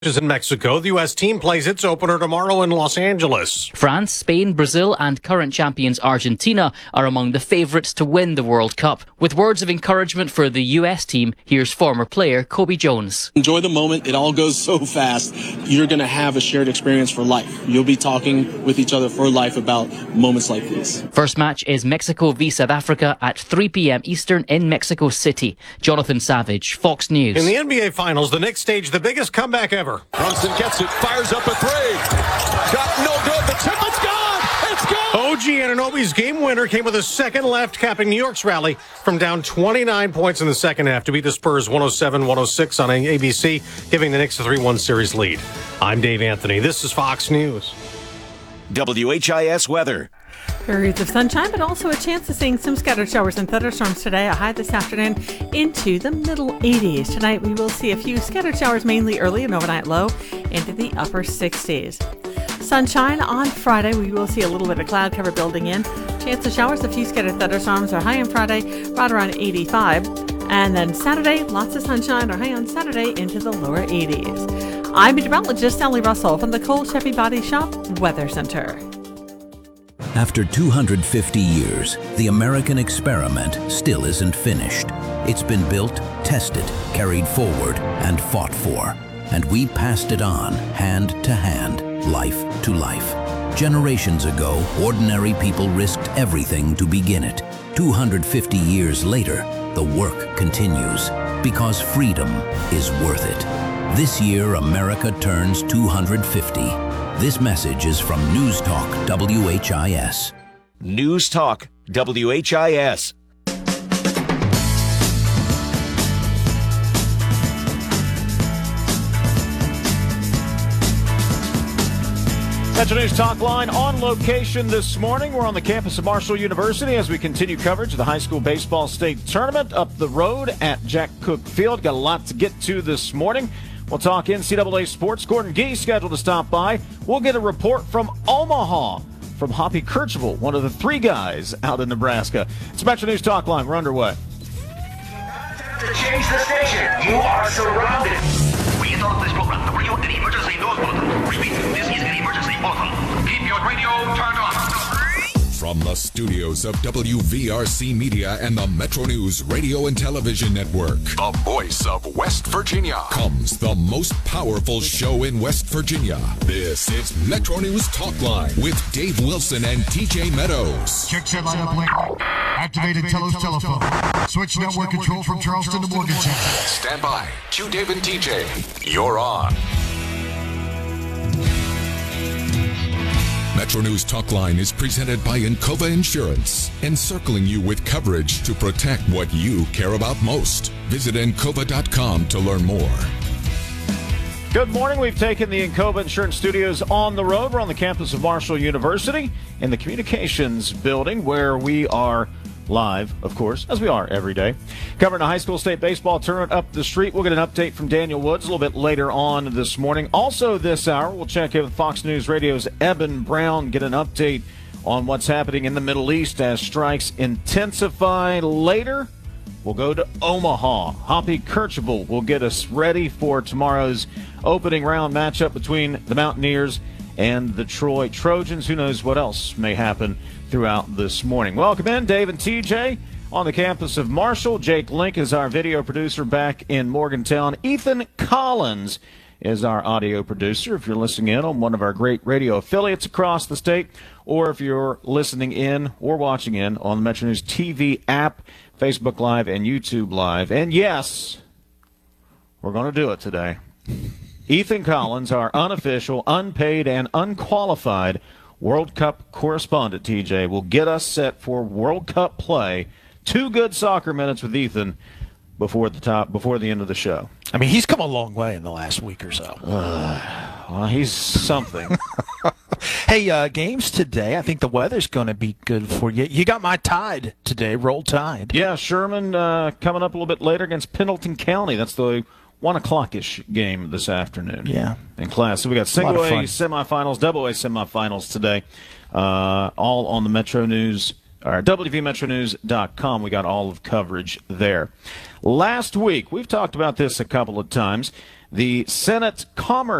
Is in Mexico. The U.S. team plays its opener tomorrow in Los Angeles. France, Spain, Brazil and current champions Argentina are among the favourites to win the World Cup. With words of encouragement for the U.S. team, here's former player Kobe Jones. Enjoy the moment. It all goes so fast. You're going to have a shared experience for life. You'll be talking with each other for life about moments like these. First match is Mexico v South Africa at 3 p.m. Eastern in Mexico City. Jonathan Savage, Fox News. In the NBA Finals, the Knicks staged the biggest comeback ever. Brunson gets it, fires up a three. Got no good. The tip, it's gone. It's gone. OG Anunoby's game winner came with a second left, capping New York's rally from down 29 points in the second half to beat the Spurs 107-106 on ABC, giving the Knicks a 3-1 series lead. I'm Dave Anthony. This is Fox News. WHIS weather. Periods of sunshine, but also a chance of seeing some scattered showers and thunderstorms today. A high this afternoon into the middle 80s. Tonight we will see a few scattered showers, mainly early and overnight low into the upper 60s. Sunshine on Friday. We will see a little bit of cloud cover building in. Chance of showers, a few scattered thunderstorms are high on Friday, right around 85. And then Saturday, lots of sunshine are high on Saturday into the lower 80s. I'm meteorologist Sally Russell from the Cole Chevy Body Shop Weather Center. After 250 years, the American experiment still isn't finished. It's been built, tested, carried forward, and fought for. And we passed it on, hand to hand, life to life. Generations ago, ordinary people risked everything to begin it. 250 years later, the work continues, because freedom is worth it. This year, America turns 250. This message is from News Talk WHIS. News Talk WHIS. Metro News Talk Line on location this morning. We're on the campus of Marshall University as we continue coverage of the high school baseball state tournament up the road at Jack Cook Field. Got a lot to get to this morning. We'll talk NCAA sports. Gordon Gee scheduled to stop by. We'll get a report from Omaha from Hoppy Kercheval, one of the three guys out in Nebraska. It's Metro News Talk Line. We're underway. To change the station, you are surrounded. We interrupt this program to bring you an emergency news bulletin. Repeat, this is an emergency bulletin. Keep your radio turned on. From the studios of WVRC Media and the Metro News Radio and Television Network, the voice of West Virginia, comes the most powerful show in West Virginia. This is Metro News Talk Line with Dave Wilson and TJ Meadows. Check set line up link. Activated Telos telephone. Switch network control from Charleston to Morgantown. Stand by. Q Dave and TJ. You're on. Metro News Talk Line is presented by Encova Insurance, encircling you with coverage to protect what you care about most. Visit Encova.com to learn more. Good morning. We've taken the Encova Insurance Studios on the road. We're on the campus of Marshall University in the Communications Building, where we are live, of course, as we are every day, covering a high school state baseball tournament up the street. We'll get an update from Daniel Woods a little bit later on this morning. Also this hour, we'll check in with Fox News Radio's Eben Brown, get an update on what's happening in the Middle East as strikes intensify. Later, we'll go to Omaha. Hoppy Kercheval will get us ready for tomorrow's opening round matchup between the Mountaineers and the Troy Trojans. Who knows what else may happen throughout this morning. Welcome in, Dave and TJ on the campus of Marshall. Jake Link is our video producer back in Morgantown. Ethan Collins is our audio producer. If you're listening in on one of our great radio affiliates across the state, or if you're listening in or watching in on the Metro News TV app, Facebook Live, and YouTube Live. And yes, we're going to do it today. Ethan Collins, our unofficial, unpaid, and unqualified World Cup correspondent, TJ, will get us set for World Cup play. 2 good soccer minutes with Ethan before the end of the show. I mean, he's come a long way in the last week or so. Well, he's something. Hey, games today. I think the weather's going to be good for you. You got my Tide today, Roll Tide. Yeah, Sherman coming up a little bit later against Pendleton County. That's the 1 o'clock-ish game this afternoon. Yeah. In class. So we got single A semifinals, double A semifinals today, all on the Metro News, or WVMetroNews.com. We got all of coverage there. Last week, we've talked about this a couple of times. The Senate Commerce